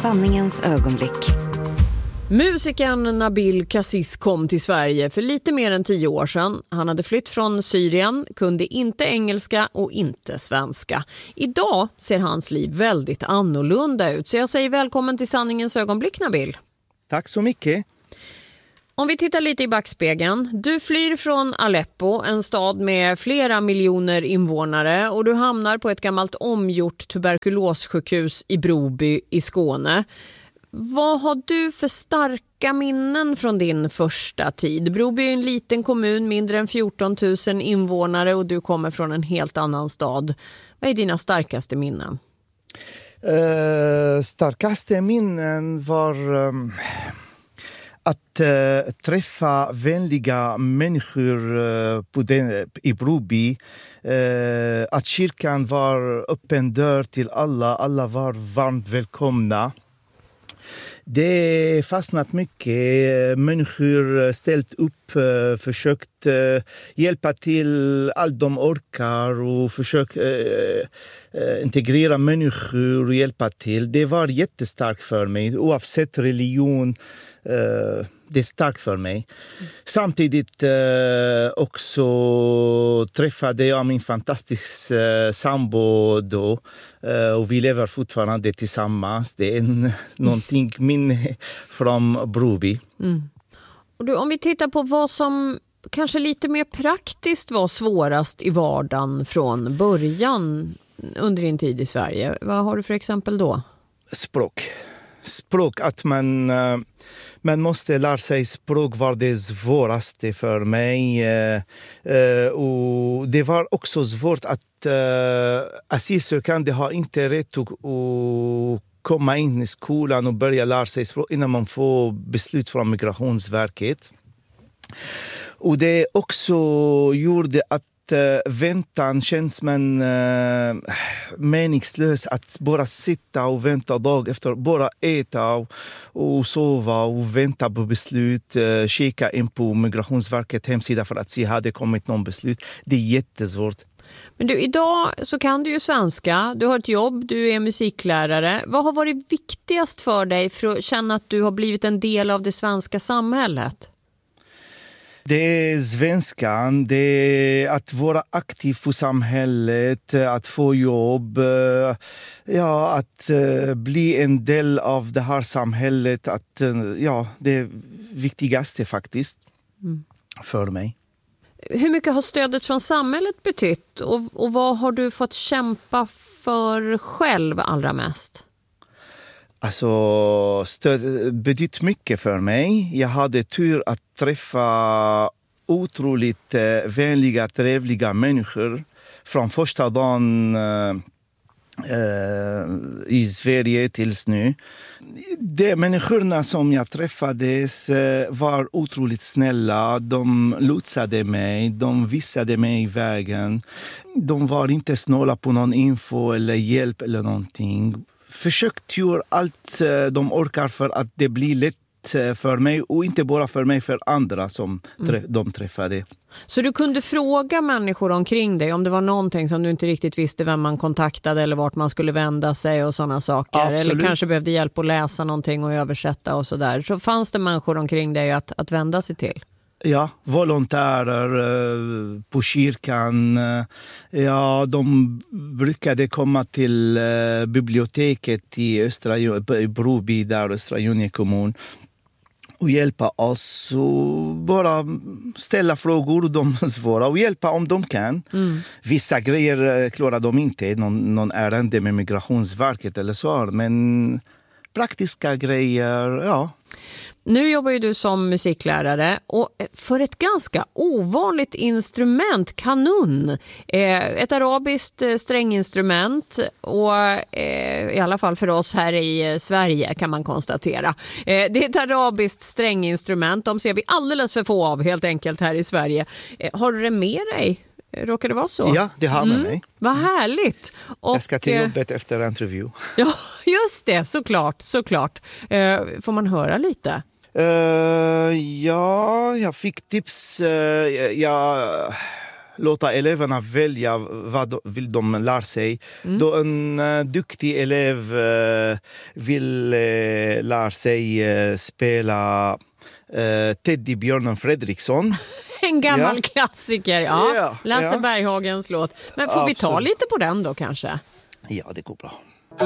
Sanningens ögonblick. Musikern Nabil Kasis kom till Sverige för lite mer än 10 år sedan. Han hade flytt från Syrien, kunde inte engelska och inte svenska. Idag ser hans liv väldigt annorlunda ut, så jag säger välkommen till Sanningens ögonblick, Nabil. Tack så mycket. Om vi tittar lite i backspegeln. Du flyr från Aleppo, en stad med flera miljoner invånare, och du hamnar på ett gammalt omgjort tuberkulossjukhus i Broby i Skåne. Vad har du för starka minnen från din första tid? Broby är en liten kommun, mindre än 14 000 invånare, och du kommer från en helt annan stad. Vad är dina starkaste minnen? Starkaste minnen var att träffa vänliga människor i Broby. Att kyrkan var öppen dörr till alla. Alla var varmt välkomna. Det fastnat mycket. Människor ställt upp, försökt hjälpa till allt de orkar och försökt integrera människor och hjälpa till. Det var jättestarkt för mig, oavsett religion. Det är starkt för mig. Samtidigt också träffade jag min fantastiska sambo då. Och vi lever fortfarande tillsammans. Det är någonting minne från Broby. Mm. Och om vi tittar på vad som kanske lite mer praktiskt var svårast i vardagen från början under din tid i Sverige. Vad har du för exempel då? Språk, att man måste lära sig språk var det svåraste för mig. Och det var också svårt att asylsökande har inte rätt att komma in i skolan och börja lära sig språk innan man får beslut från Migrationsverket. Och det också gjorde att väntan känns meningslös, att bara sitta och vänta dag efter, bara äta och sova och vänta på beslut, kika in på Migrationsverket hemsida för att se hade kommit någon beslut. Det är jättesvårt. Men du, idag så kan du ju svenska, du har ett jobb, du är musiklärare. Vad har varit viktigast för dig för att känna att du har blivit en del av det svenska samhället? Det är svenskan, det är att vara aktiv för samhället, att få jobb, att bli en del av det här samhället. Det är viktigaste faktiskt för mig. Hur mycket har stödet från samhället betytt och vad har du fått kämpa för själv allra mest? Alltså, stöd betytt mycket för mig. Jag hade tur att träffa otroligt vänliga, trevliga människor från första dagen i Sverige tills nu. De människorna som jag träffade var otroligt snälla. De lotsade mig, de visade mig vägen. De var inte snåla på någon info eller hjälp eller någonting. Försökt göra allt de orkar för att det blir lätt för mig och inte bara för mig, för andra som de träffade. Så du kunde fråga människor omkring dig om det var någonting som du inte riktigt visste vem man kontaktade eller vart man skulle vända sig och sådana saker. Absolut. Eller kanske behövde hjälp att läsa någonting och översätta och sådär. Så fanns det människor omkring dig att vända sig till? Ja, volontärer på kyrkan. Ja, de brukade komma till biblioteket i Broby, där Östra Göinge kommun, och hjälpa oss och bara ställa frågor och de svara och hjälpa om de kan. Vissa grejer klarar de inte, någon ärende med Migrationsverket eller så, men praktiska grejer, ja. Nu jobbar ju du som musiklärare och för ett ganska ovanligt instrument, kanun, ett arabiskt stränginstrument och i alla fall för oss här i Sverige kan man konstatera. Det är ett arabiskt stränginstrument, de ser vi alldeles för få av helt enkelt här i Sverige. Har du det med dig? Råkar det vara så? Ja, det har med mig. Vad härligt. Och, jag ska till jobbet efter intervju. Ja, just det. Såklart. Får man höra lite? Ja, jag fick tips. Jag låta eleverna välja vad vill de lära sig. Då en duktig elev vill lära sig spela Teddybjörnen Fredriksson. En gammal klassiker, Ja, Lasse ja. Berghagens låt. Men får vi ta Absolut. lite på den då kanske? Ja, det går bra.